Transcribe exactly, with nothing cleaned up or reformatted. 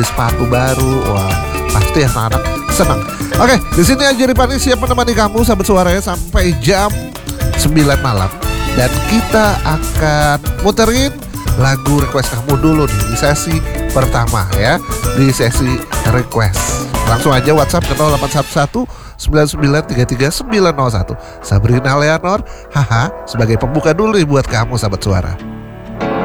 sepatu baru. Wah, pasti anak-anak senang. Oke, di sini aja Ripani siap menemani kamu sahabat suara ya sampai jam sembilan malam. Dan kita akan muterin lagu request kamu dulu nih di sesi pertama ya, di sesi request. Langsung aja WhatsApp ke nol delapan satu satu sembilan sembilan tiga tiga sembilan nol satu. Sabrina Leonor, haha, sebagai pembuka dulu nih buat kamu sahabat suara.